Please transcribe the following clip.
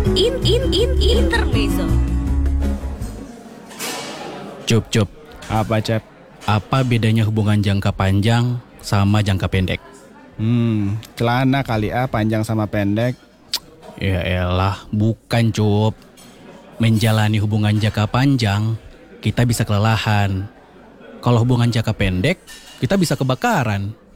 Intermezzo. Cup. Apa, Cep? Apa bedanya hubungan jangka panjang sama jangka pendek? Celana kali panjang sama pendek. Ya elah, bukan Cup. Menjalani hubungan jangka panjang, kita bisa kelelahan. Kalau hubungan jangka pendek, kita bisa kebakaran.